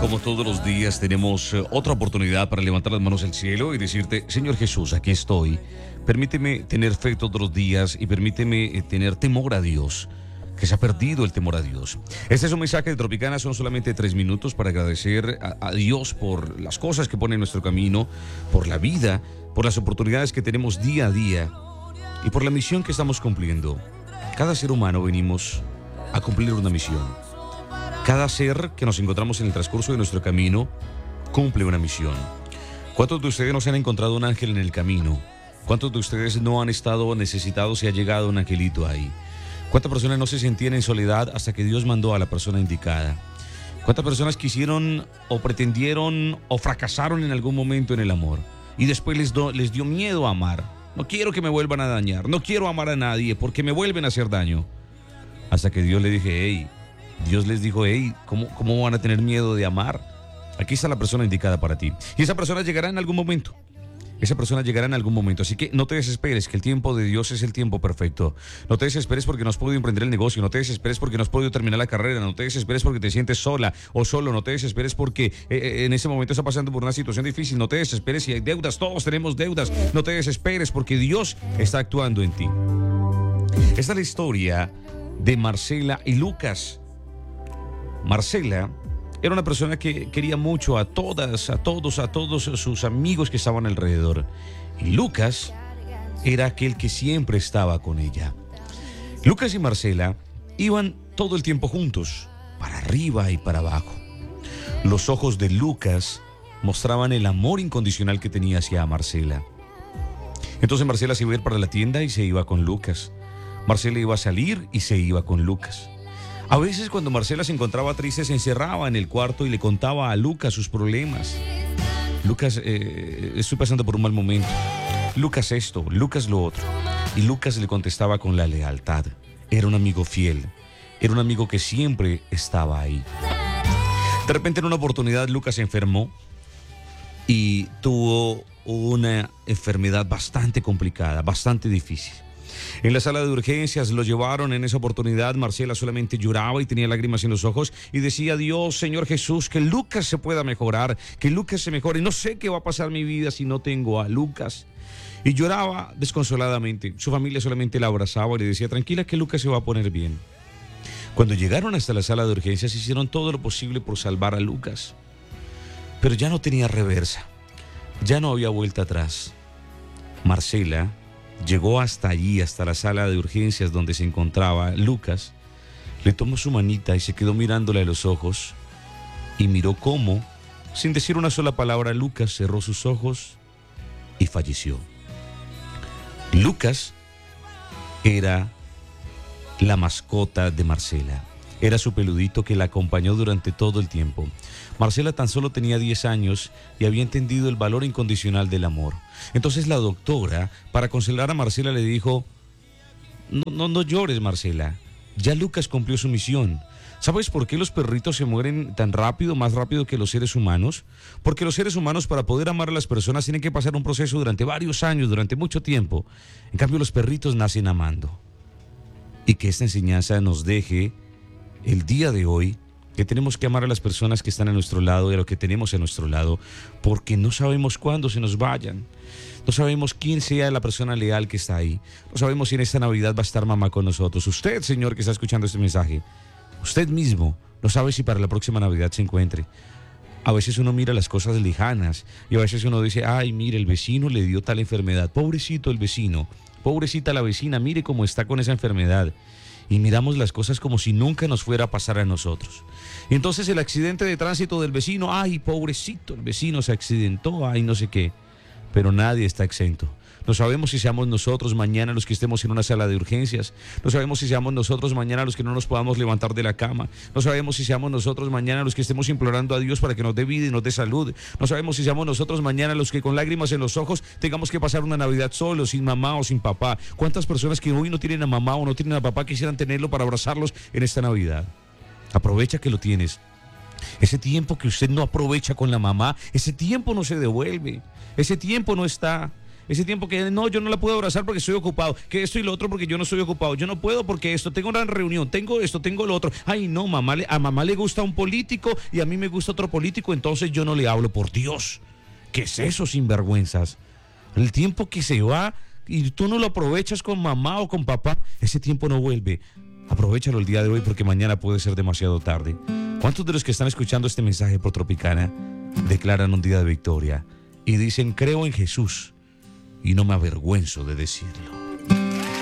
Como todos los días tenemos otra oportunidad para levantar las manos al cielo y decirte: Señor Jesús, aquí estoy. Permíteme tener fe todos los días y permíteme tener temor a Dios, que se ha perdido el temor a Dios. Este es un mensaje de Tropicana. Son solamente 3 minutos para agradecer a Dios por las cosas que pone en nuestro camino, por la vida, por las oportunidades que tenemos día a día y por la misión que estamos cumpliendo. Cada ser humano venimos a cumplir una misión. Cada ser que nos encontramos en el transcurso de nuestro camino cumple una misión. ¿Cuántos de ustedes no se han encontrado un ángel en el camino? ¿Cuántos de ustedes no han estado necesitados y ha llegado un angelito ahí? ¿Cuántas personas no se sentían en soledad hasta que Dios mandó a la persona indicada? ¿Cuántas personas quisieron o pretendieron o fracasaron en algún momento en el amor? Y después les dio miedo a amar. No quiero que me vuelvan a dañar. No quiero amar a nadie porque me vuelven a hacer daño. Hasta que Dios les dijo, ¿cómo van a tener miedo de amar? Aquí está la persona indicada para ti. Y esa persona llegará en algún momento. Así que no te desesperes, que el tiempo de Dios es el tiempo perfecto. No te desesperes porque no has podido emprender el negocio. No te desesperes porque no has podido terminar la carrera. No te desesperes porque te sientes sola o solo. No te desesperes porque en ese momento está pasando por una situación difícil. No te desesperes si hay deudas. Todos tenemos deudas. No te desesperes porque Dios está actuando en ti. Esta es la historia de Marcela y Lucas. Marcela era una persona que quería mucho a todos sus amigos que estaban alrededor. Y Lucas era aquel que siempre estaba con ella. Lucas y Marcela iban todo el tiempo juntos, para arriba y para abajo. Los ojos de Lucas mostraban el amor incondicional que tenía hacia Marcela. Entonces Marcela se iba a ir para la tienda y se iba con Lucas. Marcela iba a salir y se iba con Lucas. A veces cuando Marcela se encontraba triste se encerraba en el cuarto y le contaba a Lucas sus problemas. Lucas, estoy pasando por un mal momento. Lucas esto, Lucas lo otro. Y Lucas le contestaba con la lealtad. Era un amigo fiel. Era un amigo que siempre estaba ahí. De repente en una oportunidad Lucas se enfermó y tuvo una enfermedad bastante complicada, bastante difícil. En la sala de urgencias lo llevaron. En esa oportunidad Marcela solamente lloraba y tenía lágrimas en los ojos y decía: Dios, Señor Jesús, que Lucas se pueda mejorar, que Lucas se mejore. No sé qué va a pasar en mi vida si no tengo a Lucas. Y lloraba desconsoladamente. Su familia solamente la abrazaba y le decía: tranquila, que Lucas se va a poner bien. Cuando llegaron hasta la sala de urgencias hicieron todo lo posible por salvar a Lucas, pero ya no tenía reversa, ya no había vuelta atrás. Marcela llegó hasta allí, hasta la sala de urgencias donde se encontraba Lucas, le tomó su manita y se quedó mirándole a los ojos y miró cómo, sin decir una sola palabra, Lucas cerró sus ojos y falleció. Lucas era la mascota de Marcela, era su peludito que la acompañó durante todo el tiempo. Marcela tan solo tenía 10 años y había entendido el valor incondicional del amor. Entonces la doctora, para consolar a Marcela, le dijo: no llores, Marcela, ya Lucas cumplió su misión. ¿Sabes por qué los perritos se mueren tan rápido, más rápido que los seres humanos? Porque los seres humanos, para poder amar a las personas, tienen que pasar un proceso durante varios años, durante mucho tiempo. En cambio, los perritos nacen amando. Y que esta enseñanza nos deje el día de hoy, que tenemos que amar a las personas que están a nuestro lado y a lo que tenemos a nuestro lado, porque no sabemos cuándo se nos vayan. No sabemos quién sea la persona leal que está ahí. No sabemos si en esta Navidad va a estar mamá con nosotros. Usted, señor, que está escuchando este mensaje, usted mismo no sabe si para la próxima Navidad se encuentre. A veces uno mira las cosas lejanas y a veces uno dice: ay, mire, el vecino le dio tal enfermedad. Pobrecito el vecino, pobrecita la vecina, mire cómo está con esa enfermedad. Y miramos las cosas como si nunca nos fuera a pasar a nosotros. Y entonces el accidente de tránsito del vecino: ay, pobrecito, el vecino se accidentó, ay, no sé qué. Pero nadie está exento. No sabemos si seamos nosotros mañana los que estemos en una sala de urgencias. No sabemos si seamos nosotros mañana los que no nos podamos levantar de la cama. No sabemos si seamos nosotros mañana los que estemos implorando a Dios para que nos dé vida y nos dé salud. No sabemos si seamos nosotros mañana los que con lágrimas en los ojos tengamos que pasar una Navidad solos, sin mamá o sin papá. ¿Cuántas personas que hoy no tienen a mamá o no tienen a papá quisieran tenerlo para abrazarlos en esta Navidad? Aprovecha que lo tienes. Ese tiempo que usted no aprovecha con la mamá, ese tiempo no se devuelve. Ese tiempo no está. ese tiempo que no, yo no la puedo abrazar porque estoy ocupado, que esto y lo otro porque yo no estoy ocupado, yo no puedo porque esto, tengo una reunión, tengo esto, tengo lo otro. Ay, no, a mamá le gusta un político y a mí me gusta otro político, entonces yo no le hablo. Por Dios, ¿qué es eso, sinvergüenzas? El tiempo que se va y tú no lo aprovechas con mamá o con papá, ese tiempo no vuelve. Aprovéchalo el día de hoy porque mañana puede ser demasiado tarde. ¿Cuántos de los que están escuchando este mensaje por Tropicana declaran un día de victoria y dicen, creo en Jesús y no me avergüenzo de decirlo?